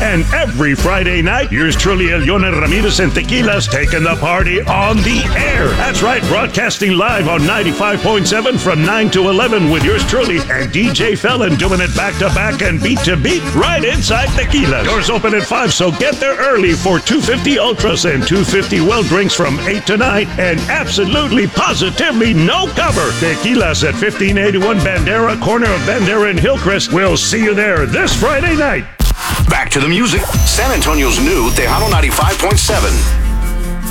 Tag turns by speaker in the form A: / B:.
A: And every Friday night, yours truly, Eliona Ramirez and Tequilas, taking the party on the air. That's right, broadcasting live on 95.7 from 9 to 11 with yours truly and DJ Felon doing it back to back and beat to beat right inside Tequilas. Doors open at 5, so get there early for 250 Ultras and 250 Well drinks from 8 to 9 and absolutely positively no cover. Tequilas at 1581 Bandera, corner of Bandera and Hillcrest. We'll see you there this Friday night.
B: Back to the music. San Antonio's new Tejano 95.7.